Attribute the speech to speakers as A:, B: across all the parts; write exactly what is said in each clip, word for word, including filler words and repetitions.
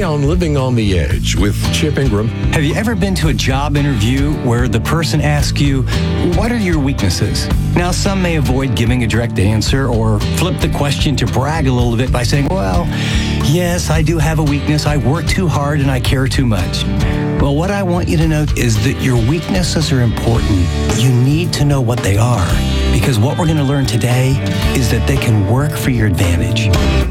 A: on Living on the Edge with Chip Ingram.
B: Have you ever been to a job interview where the person asks you, what are your weaknesses? Now, some may avoid giving a direct answer or flip the question to brag a little bit by saying, well, yes, I do have a weakness. I work too hard and I care too much. Well, what I want you to know is that your weaknesses are important. You need to know what they are, because what we're going to learn today is that they can work for your advantage.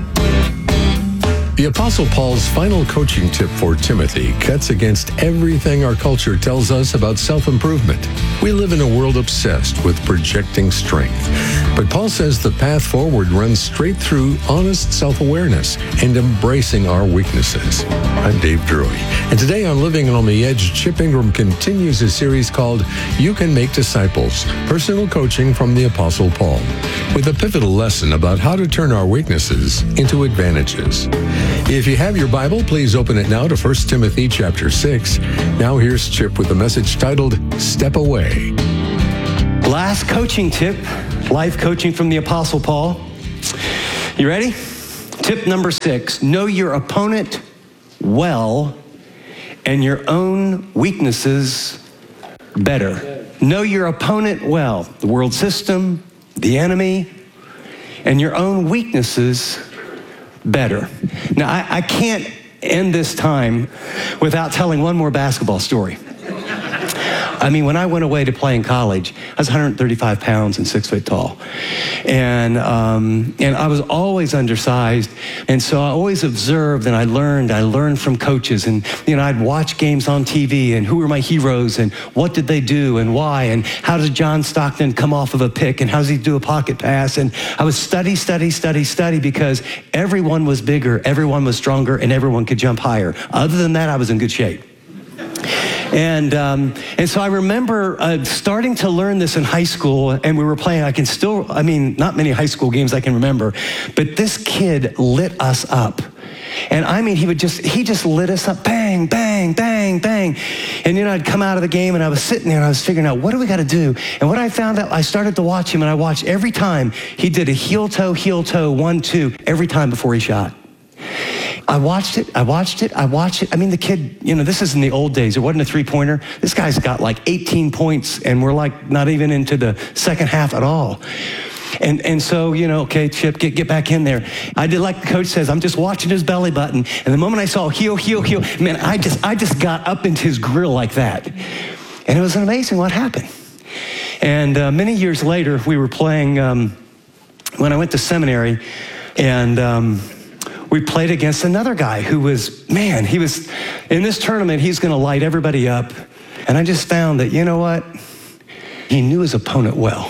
A: The Apostle Paul's final coaching tip for Timothy cuts against everything our culture tells us about self-improvement. We live in a world obsessed with projecting strength. But Paul says the path forward runs straight through honest self-awareness and embracing our weaknesses. I'm Dave Drury, and today on Living on the Edge, Chip Ingram continues a series called You Can Make Disciples, Personal Coaching from the Apostle Paul, with a pivotal lesson about how to turn our weaknesses into advantages. If you have your Bible, please open it now to First Timothy chapter six. Now here's Chip with a message titled, Step Away.
B: Last coaching tip, life coaching from the Apostle Paul. You ready? Tip number six, know your opponent well and your own weaknesses better. Know your opponent well, the world system, the enemy, and your own weaknesses better. Now, I, I can't end this time without telling one more basketball story. I mean, when I went away to play in college, I was one hundred thirty-five pounds and six foot tall. And um, and I was always undersized. And so I always observed and I learned. I learned from coaches. And, you know, I'd watch games on T V and who were my heroes and what did they do and why and how did John Stockton come off of a pick and how does he do a pocket pass? And I would study, study, study, study because everyone was bigger, everyone was stronger, and everyone could jump higher. Other than that, I was in good shape. And um, and so I remember uh, starting to learn this in high school, and we were playing, I can still, I mean, not many high school games I can remember, but this kid lit us up. And I mean, he would just, he just lit us up, bang, bang, bang, bang. And you know, I'd come out of the game and I was sitting there and I was figuring out, what do we got to do? And what I found out, I started to watch him and I watched every time he did a heel toe, heel toe, one, two, every time before he shot. I watched it, I watched it, I watched it. I mean, the kid, you know, this is in the old days. It wasn't a three-pointer. This guy's got like eighteen points, and we're like not even into the second half at all. And and so, you know, okay, Chip, get, get back in there. I did like the coach says, I'm just watching his belly button. And the moment I saw heel, heel, heel, man, I just, I just got up into his grill like that. And it was amazing what happened. And uh, many years later, we were playing, um, when I went to seminary, and um, we played against another guy who was, man, he was, in this tournament, he's going to light everybody up. And I just found that, you know what? He knew his opponent well.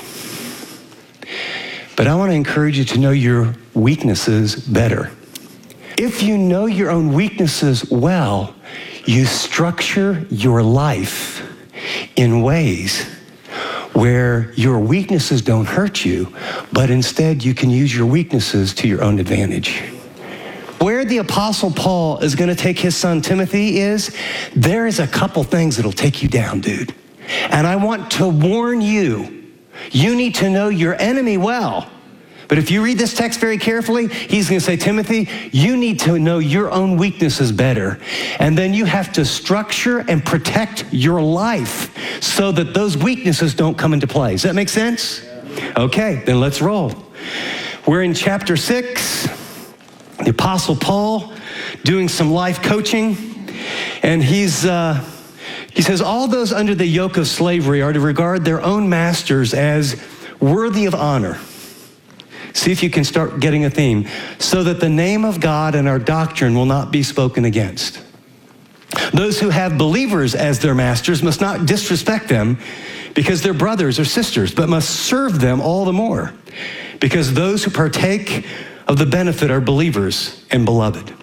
B: But I want to encourage you to know your weaknesses better. If you know your own weaknesses well, you structure your life in ways where your weaknesses don't hurt you, but instead you can use your weaknesses to your own advantage. Where the Apostle Paul is going to take his son Timothy is, there is a couple things that'll take you down, dude. And I want to warn you, you need to know your enemy well. But if you read this text very carefully, he's going to say, Timothy, you need to know your own weaknesses better. And then you have to structure and protect your life so that those weaknesses don't come into play. Does that make sense? Okay, then let's roll. We're in chapter six. The Apostle Paul doing some life coaching, and he's uh, he says, all those under the yoke of slavery are to regard their own masters as worthy of honor. See if you can start getting a theme. So that the name of God and our doctrine will not be spoken against. Those who have believers as their masters must not disrespect them because they're brothers or sisters, but must serve them all the more, because those who partake of the benefit are believers and beloved.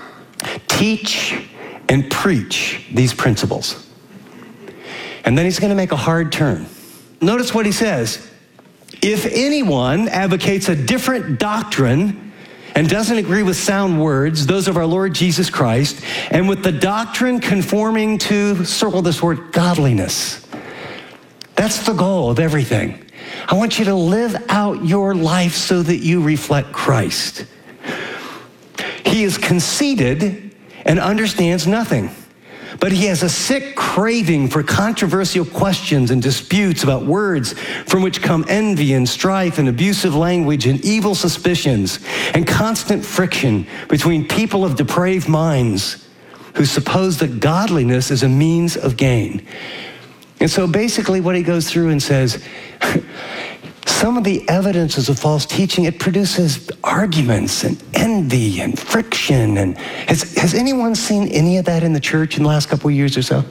B: Teach and preach these principles. And then he's going to make a hard turn. Notice what he says. If anyone advocates a different doctrine and doesn't agree with sound words, those of our Lord Jesus Christ, and with the doctrine conforming to, circle this word, godliness. That's the goal of everything. I want you to live out your life so that you reflect Christ. He is conceited and understands nothing. But he has a sick craving for controversial questions and disputes about words from which come envy and strife and abusive language and evil suspicions and constant friction between people of depraved minds who suppose that godliness is a means of gain. And so basically what he goes through and says, some of the evidences of false teaching, it produces arguments and envy and friction. And has, has anyone seen any of that in the church in the last couple of years or so?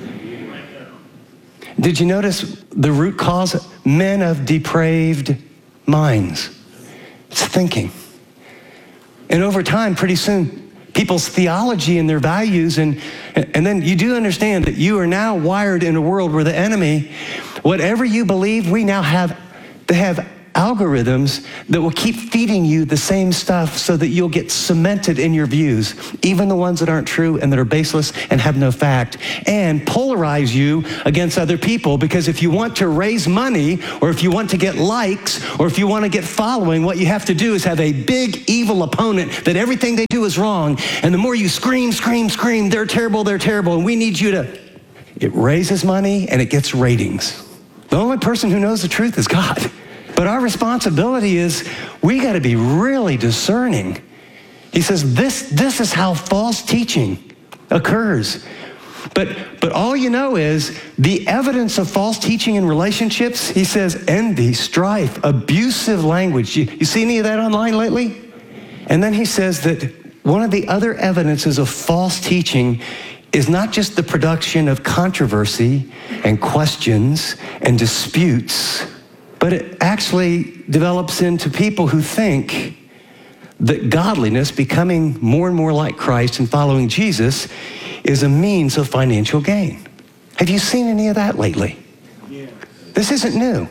B: Did you notice the root cause? Men of depraved minds. It's thinking. And over time, pretty soon, people's theology and their values, and, and then you do understand that you are now wired in a world where the enemy, whatever you believe, we now have They have algorithms that will keep feeding you the same stuff so that you'll get cemented in your views, even the ones that aren't true and that are baseless and have no fact, and polarize you against other people. Because if you want to raise money, or if you want to get likes, or if you want to get following, what you have to do is have a big evil opponent that everything they do is wrong. And the more you scream, scream, scream, they're terrible, they're terrible, and we need you to, it raises money and it gets ratings. The only person who knows the truth is God. But our responsibility is we got to be really discerning. He says this, this is how false teaching occurs. But, but all you know is the evidence of false teaching in relationships, he says envy, strife, abusive language. You, you see any of that online lately? And then he says that one of the other evidences of false teaching is not just the production of controversy and questions and disputes, but it actually develops into people who think that godliness, becoming more and more like Christ and following Jesus, is a means of financial gain. Have you seen any of that lately? Yeah. This isn't new.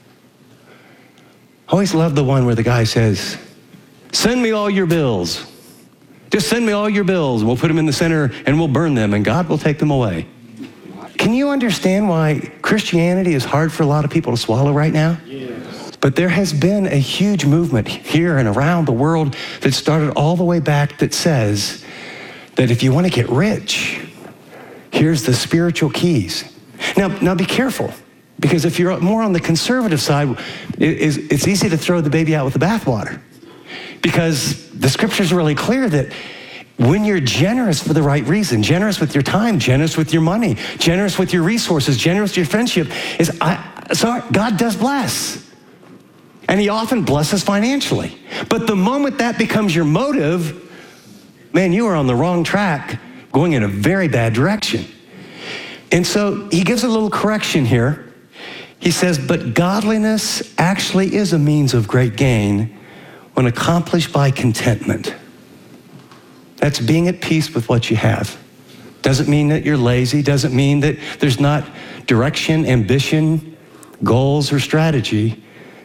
B: I always love the one where the guy says, send me all your bills. Just send me all your bills. We'll put them in the center and we'll burn them and God will take them away. Can you understand why Christianity is hard for a lot of people to swallow right now? Yes. But there has been a huge movement here and around the world that started all the way back that says that if you want to get rich, here's the spiritual keys. Now, now be careful, because if you're more on the conservative side, it is, it's easy to throw the baby out with the bathwater, because the scripture's really clear that when you're generous for the right reason, generous with your time, generous with your money, generous with your resources, generous with your friendship, is I, sorry, God does bless. And he often blesses financially. But the moment that becomes your motive, man, you are on the wrong track, going in a very bad direction. And so he gives a little correction here. He says, but godliness actually is a means of great gain when accomplished by contentment. That's being at peace with what you have. Doesn't mean that you're lazy, doesn't mean that there's not direction, ambition, goals, or strategy.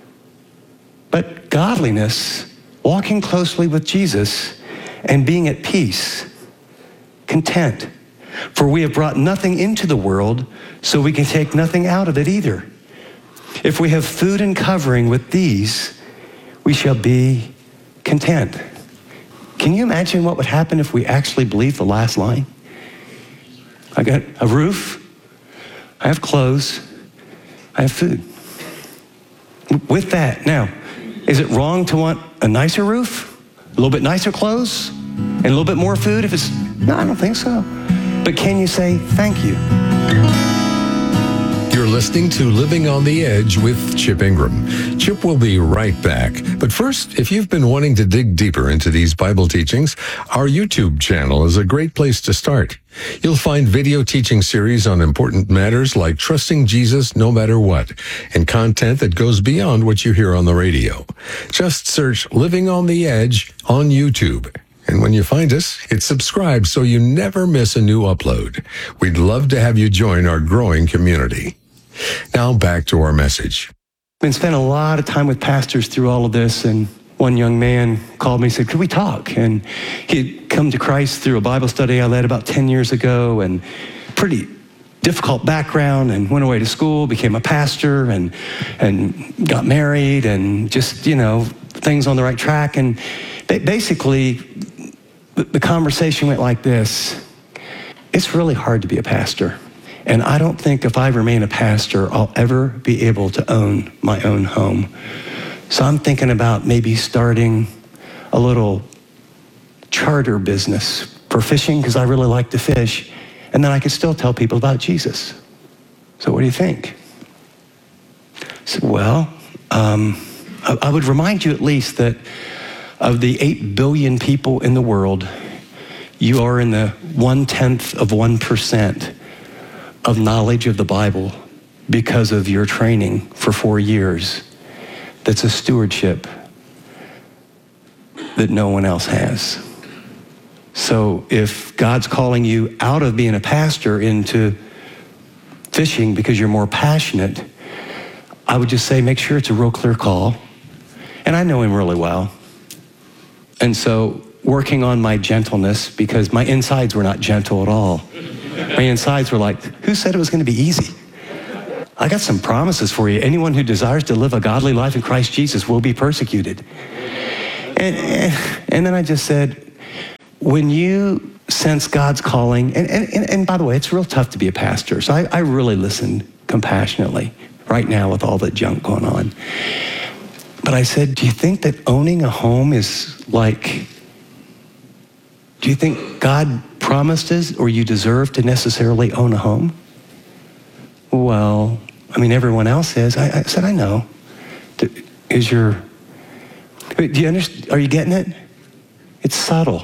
B: But godliness, walking closely with Jesus and being at peace, content. For we have brought nothing into the world, so we can take nothing out of it either. If we have food and covering with these, we shall be content. Can you imagine what would happen if we actually believed the last line? I got a roof, I have clothes, I have food. With that, now, is it wrong to want a nicer roof, a little bit nicer clothes, and a little bit more food if it's, no, I don't think so. But can you say thank you?
A: You're listening to Living on the Edge with Chip Ingram. Chip will be right back. But first, if you've been wanting to dig deeper into these Bible teachings, our YouTube channel is a great place to start. You'll find video teaching series on important matters like trusting Jesus no matter what, and content that goes beyond what you hear on the radio. Just search Living on the Edge on YouTube. And when you find us, hit subscribe so you never miss a new upload. We'd love to have you join our growing community. Now back to our message.
B: I've been spending a lot of time with pastors through all of this, and one young man called me and said, could we talk? And he'd come to Christ through a Bible study I led about ten years ago, and pretty difficult background, and went away to school, became a pastor, and and got married, and just, you know, things on the right track. And basically, the, the conversation went like this. It's really hard to be a pastor. And I don't think if I remain a pastor, I'll ever be able to own my own home. So I'm thinking about maybe starting a little charter business for fishing, because I really like to fish. And then I could still tell people about Jesus. So what do you think? I said, well, um, I, I would remind you at least that of the eight billion people in the world, you are in the one-tenth of one percent of knowledge of the Bible because of your training for four years. That's a stewardship that no one else has. So if God's calling you out of being a pastor into fishing because you're more passionate, I would just say make sure it's a real clear call. And I know him really well. And so working on my gentleness, because my insides were not gentle at all. My insides were like, who said it was going to be easy? I got some promises for you. Anyone who desires to live a godly life in Christ Jesus will be persecuted. And, and, and then I just said, when you sense God's calling, and, and, and by the way, it's real tough to be a pastor. So I, I really listen compassionately right now with all the junk going on. But I said, do you think that owning a home is like, do you think God promised us or you deserve to necessarily own a home? Well, I mean, everyone else is. I, I said, I know. Is your, do you understand? Are you getting it? It's subtle.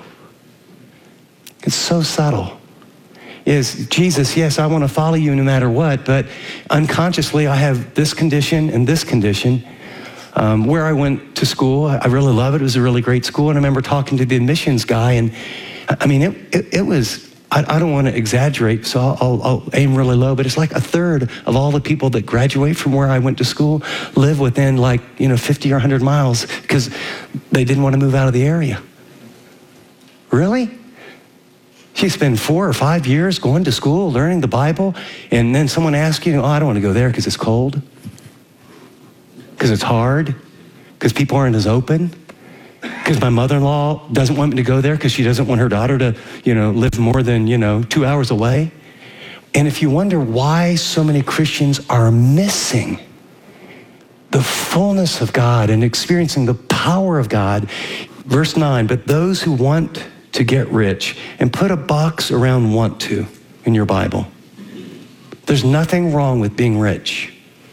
B: It's so subtle. Is Jesus, yes, I want to follow you no matter what, but unconsciously I have this condition and this condition. Um, where I went to school, I really love it. It was a really great school. And I remember talking to the admissions guy, and I mean, it, it, it was, I, I don't want to exaggerate, so I'll, I'll, I'll aim really low, but it's like a third of all the people that graduate from where I went to school live within like, you know, fifty or one hundred miles because they didn't want to move out of the area. Really? You spend four or five years going to school, learning the Bible, and then someone asks you, oh, I don't want to go there because it's cold, because it's hard, because people aren't as open, because my mother-in-law doesn't want me to go there because she doesn't want her daughter to, you know, live more than, you know, two hours away. And if you wonder why so many Christians are missing the fullness of God and experiencing the power of God, verse nine, but those who want to get rich, and put a box around want to in your Bible. There's nothing wrong with being rich.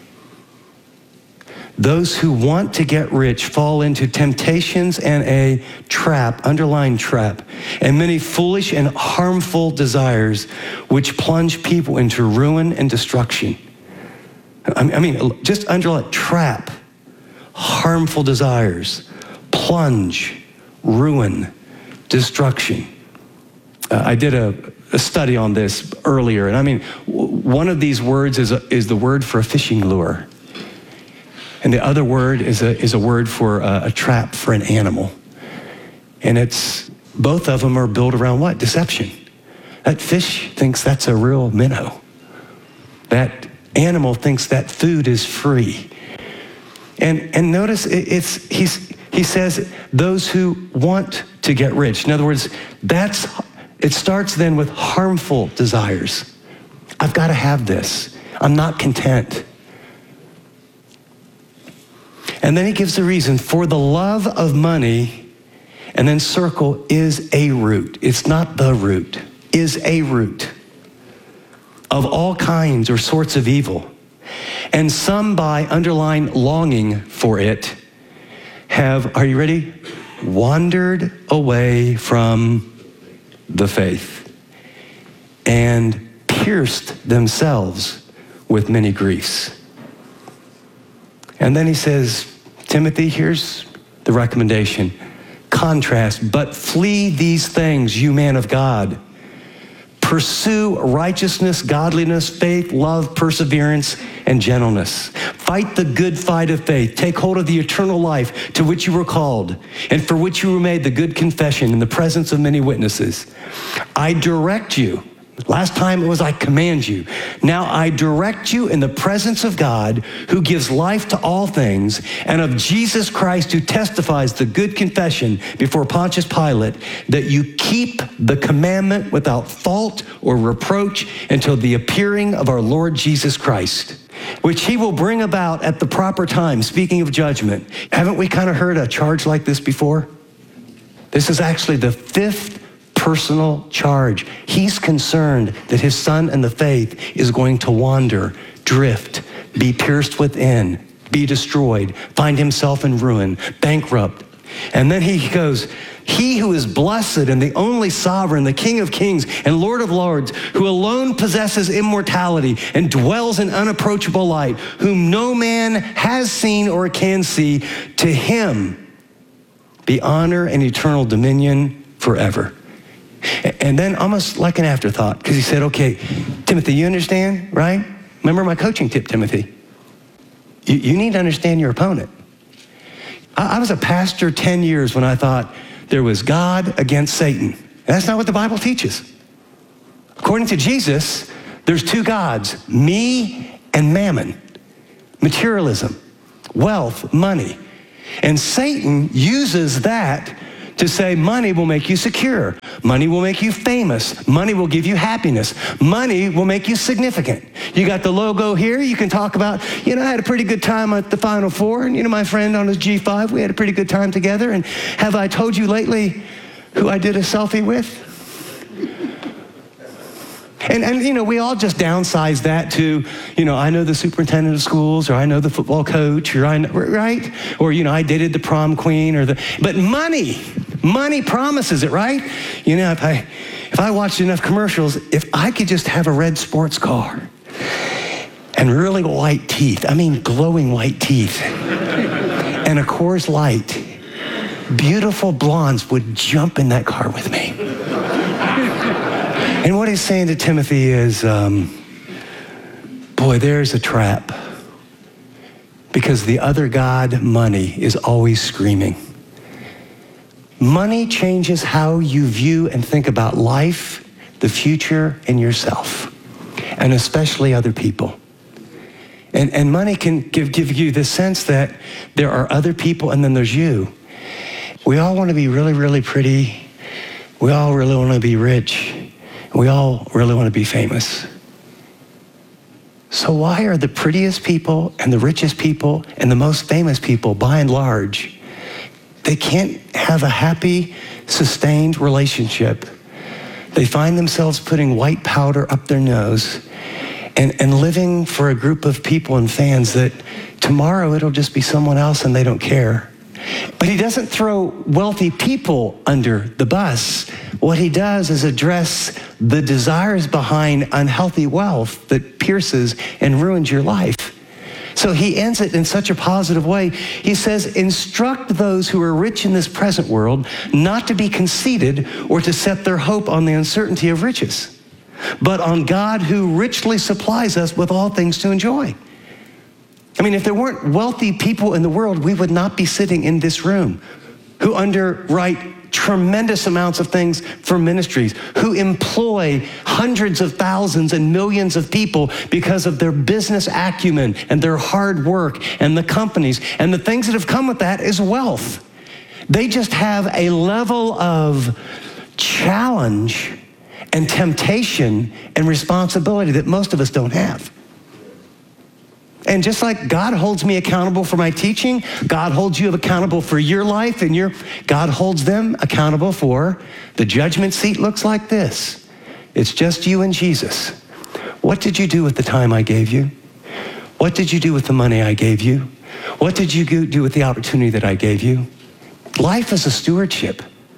B: Those who want to get rich fall into temptations and a trap, underlined trap, and many foolish and harmful desires which plunge people into ruin and destruction. I mean, just underline trap, harmful desires, plunge, ruin, destruction. Uh, I did a, a study on this earlier, and I mean, w- one of these words is, a, is the word for a fishing lure. And the other word is a, is a word for a, a trap for an animal. And it's, both of them are built around what? Deception. That fish thinks that's a real minnow. That animal thinks that food is free. And, and notice it, it's, he's, he says, those who want to get rich. In other words, that's, it starts then with harmful desires. I've got to have this. I'm not content. And then he gives the reason, for the love of money, and then circle, is a root. It's not the root, is a root of all kinds or sorts of evil. And some, by underline longing for it, have, are you ready? Wandered away from the faith and pierced themselves with many griefs. And then he says, Timothy, here's the recommendation. Contrast, but flee these things, you man of God. Pursue righteousness, godliness, faith, love, perseverance, and gentleness. Fight the good fight of faith. Take hold of the eternal life to which you were called and for which you were made the good confession in the presence of many witnesses. I direct you, Last time it was, I command you. Now I direct you in the presence of God who gives life to all things, and of Jesus Christ who testifies the good confession before Pontius Pilate, that you keep the commandment without fault or reproach until the appearing of our Lord Jesus Christ, which he will bring about at the proper time. Speaking of judgment, haven't we kind of heard a charge like this before? This is actually the fifth personal charge. He's concerned that his son in the faith is going to wander, drift, be pierced within, be destroyed, find himself in ruin, bankrupt. And then he goes, he who is blessed and the only sovereign, the King of kings and Lord of lords, who alone possesses immortality and dwells in unapproachable light, whom no man has seen or can see, to him be honor and eternal dominion forever. And then almost like an afterthought, because he said, okay, Timothy, you understand, right? Remember my coaching tip, Timothy. You, you need to understand your opponent. I, I was a pastor ten years when I thought there was God against Satan. And that's not what the Bible teaches. According to Jesus, there's two gods, me and mammon, materialism, wealth, money. And Satan uses that to say money will make you secure. Money will make you famous. Money will give you happiness. Money will make you significant. You got the logo here. You can talk about, you know, I had a pretty good time at the Final Four. And, you know, my friend on his G five, we had a pretty good time together. And have I told you lately who I did a selfie with? And, and, you know, we all just downsize that to, you know, I know the superintendent of schools, or I know the football coach, or I know, right? Or, you know, I dated the prom queen, or the, but money, money promises it, right? You know, if I, if I watched enough commercials, if I could just have a red sports car and really white teeth, I mean, glowing white teeth, and a Coors Light, beautiful blondes would jump in that car with me. And what he's saying to Timothy is, um, boy, there's a trap. Because the other God, money, is always screaming. Money changes how you view and think about life, the future, and yourself, and especially other people. And, and money can give, give you the sense that there are other people and then there's you. We all want to be really, really pretty. We all really want to be rich. We all really want to be famous. So why are the prettiest people and the richest people and the most famous people, by and large, they can't have a happy, sustained relationship? They find themselves putting white powder up their nose and, and living for a group of people and fans that tomorrow it'll just be someone else and they don't care. But he doesn't throw wealthy people under the bus. What he does is address the desires behind unhealthy wealth that pierces and ruins your life. So he ends it in such a positive way. He says, instruct those who are rich in this present world not to be conceited or to set their hope on the uncertainty of riches, but on God who richly supplies us with all things to enjoy. I mean, if there weren't wealthy people in the world, we would not be sitting in this room, who underwrite tremendous amounts of things for ministries, who employ hundreds of thousands and millions of people because of their business acumen and their hard work, and the companies and the things that have come with that is wealth. They just have a level of challenge and temptation and responsibility that most of us don't have. And just like God holds me accountable for my teaching, God holds you accountable for your life, and your God holds them accountable for the judgment seat. Looks like this. It's just you and Jesus. What did you do with the time I gave you? What did you do with the money I gave you? What did you do with the opportunity that I gave you? Life is a stewardship.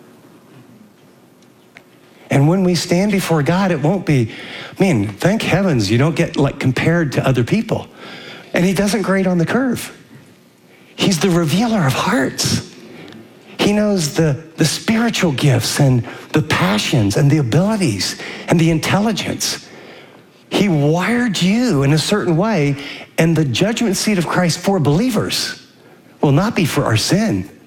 B: And when we stand before God, it won't be, man, thank heavens you don't get like compared to other people. And he doesn't grade on the curve. He's the revealer of hearts. He knows the, the spiritual gifts and the passions and the abilities and the intelligence. He wired you in a certain way, and the judgment seat of Christ for believers will not be for our sin.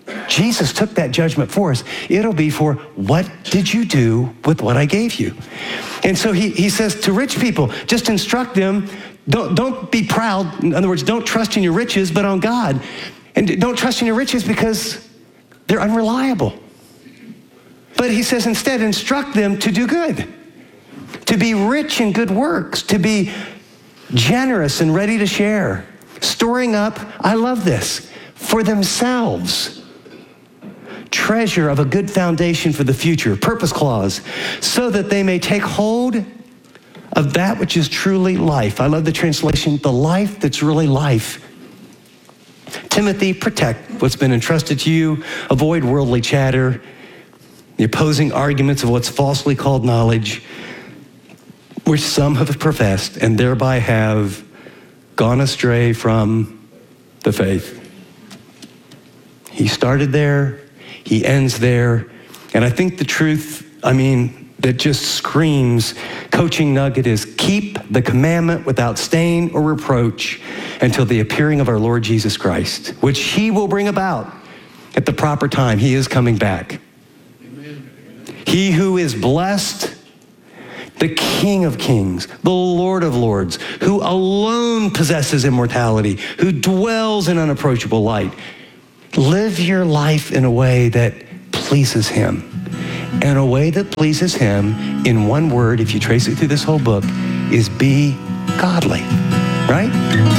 B: Jesus took that judgment for us. It'll be for, what did you do with what I gave you? And so he, he says to rich people, just instruct them, don't, don't be proud. In other words, don't trust in your riches, but on God. And don't trust in your riches because they're unreliable. But he says instead, instruct them to do good, to be rich in good works, to be generous and ready to share, storing up, I love this, for themselves, treasure of a good foundation for the future, purpose clause, so that they may take hold of that which is truly life. I love the translation, the life that's really life. Timothy, protect what's been entrusted to you, avoid worldly chatter, the opposing arguments of what's falsely called knowledge, which some have professed and thereby have gone astray from the faith. He started there, he ends there, and I think the truth, I mean, that just screams coaching nugget is keep the commandment without stain or reproach until the appearing of our Lord Jesus Christ, which he will bring about at the proper time. He is coming back. He who is blessed, the King of Kings, the Lord of Lords, who alone possesses immortality, who dwells in unapproachable light. Live your life in a way that pleases him. And a way that pleases him, in one word, if you trace it through this whole book, is be godly, right?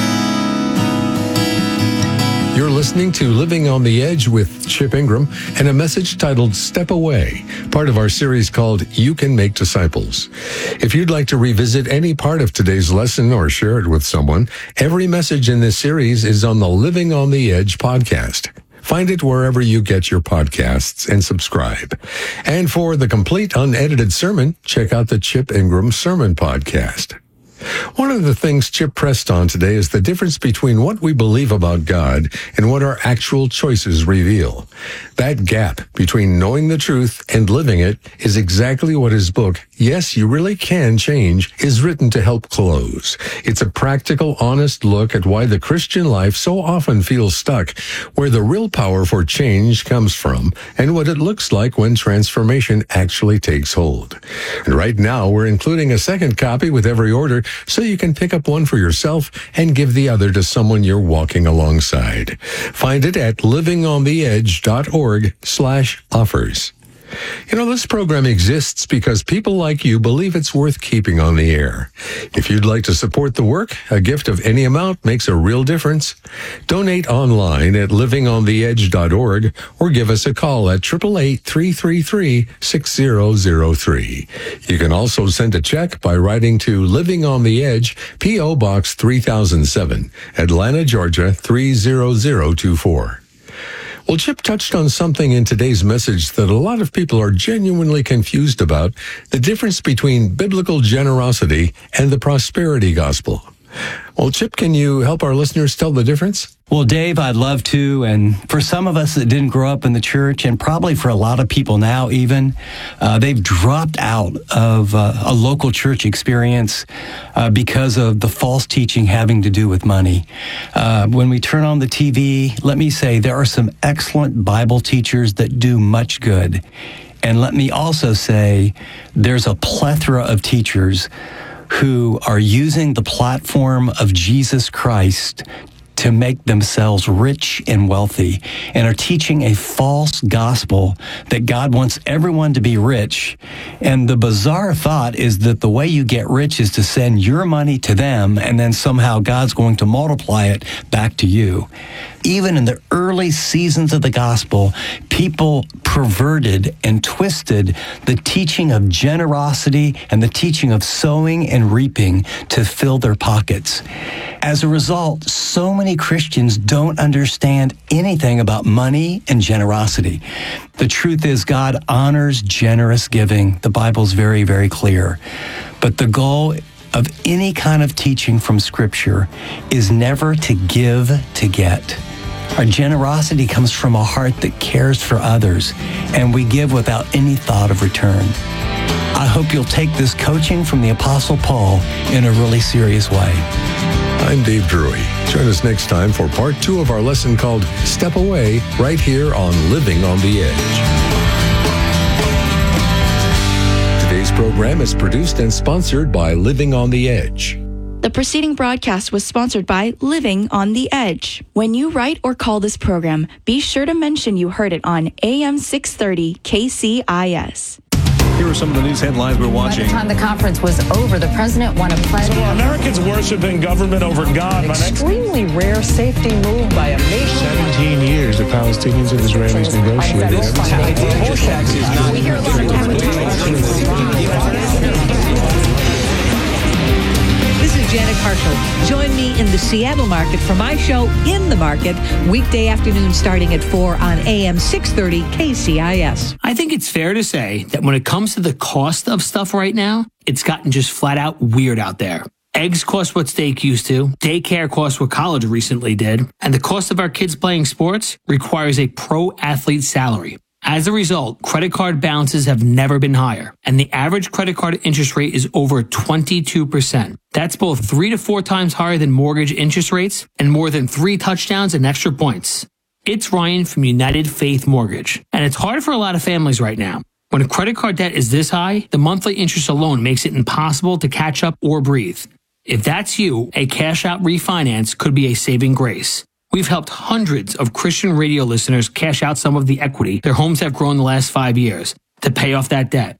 A: You're listening to Living on the Edge with Chip Ingram and a message titled Step Away, part of our series called You Can Make Disciples. If you'd like to revisit any part of today's lesson or share it with someone, every message in this series is on the Living on the Edge podcast. Find it wherever you get your podcasts and subscribe. And for the complete unedited sermon, check out the Chip Ingram Sermon Podcast. One of the things Chip pressed on today is the difference between what we believe about God and what our actual choices reveal. That gap between knowing the truth and living it is exactly what his book, Yes, You Really Can Change, is written to help close. It's a practical, honest look at why the Christian life so often feels stuck, where the real power for change comes from, and what it looks like when transformation actually takes hold. And right now, we're including a second copy with every order, so you can pick up one for yourself and give the other to someone you're walking alongside. Find it at livingontheedge.org slash offers. You know, this program exists because people like you believe it's worth keeping on the air. If you'd like to support the work, a gift of any amount makes a real difference. Donate online at living on the edge dot org or give us a call at eight eight eight, three three three, six zero zero three. You can also send a check by writing to Living on the Edge, P O Box three thousand seven, Atlanta, Georgia three zero zero two four. Well, Chip touched on something in today's message that a lot of people are genuinely confused about, the difference between biblical generosity and the prosperity gospel. Well, Chip, can you help our listeners tell the difference?
B: Well, Dave, I'd love to. And for some of us that didn't grow up in the church, and probably for a lot of people now even, uh, they've dropped out of uh, a local church experience uh, because of the false teaching having to do with money. Uh, when we turn on the T V, let me say there are some excellent Bible teachers that do much good. And let me also say there's a plethora of teachers who are using the platform of Jesus Christ to make themselves rich and wealthy, and are teaching a false gospel that God wants everyone to be rich. And the bizarre thought is that the way you get rich is to send your money to them, and then somehow God's going to multiply it back to you. Even in the early seasons of the gospel, people perverted and twisted the teaching of generosity and the teaching of sowing and reaping to fill their pockets. As a result, so many Christians don't understand anything about money and generosity. The truth is, God honors generous giving. The Bible's very, very clear. But the goal of any kind of teaching from Scripture is never to give to get. Our generosity comes from a heart that cares for others, and we give without any thought of return. I hope you'll take this coaching from the Apostle Paul in a really serious way.
A: I'm Dave Drury. Join us next time for part two of our lesson called Step Away, right here on Living on the Edge. Today's program is produced and sponsored by Living on the Edge.
C: The preceding broadcast was sponsored by Living on the Edge. When you write or call this program, be sure to mention you heard it on A M six thirty K C I S.
D: Here are some of the news headlines we're watching.
E: By the time the conference was over, the president won a pledge.
F: So Americans worshiping government over God.
G: An extremely rare safety move by a nation.
F: seventeen years the Palestinians and Israelis negotiated.
E: We hear a lot
H: This is Janet Carshall. Join me in the Seattle market for my show, In the Market, weekday afternoon starting at four on A M six thirty K C I S.
I: I think it's fair to say that when it comes to the cost of stuff right now, it's gotten just flat out weird out there. Eggs cost what steak used to, daycare costs what college recently did, and the cost of our kids playing sports requires a pro athlete salary. As a result, credit card balances have never been higher, and the average credit card interest rate is over twenty-two percent. That's both three to four times higher than mortgage interest rates and more than three touchdowns and extra points. It's Ryan from United Faith Mortgage, and it's hard for a lot of families right now. When a credit card debt is this high, the monthly interest alone makes it impossible to catch up or breathe. If that's you, a cash-out refinance could be a saving grace. We've helped hundreds of Christian radio listeners cash out some of the equity their homes have grown the last five years to pay off that debt.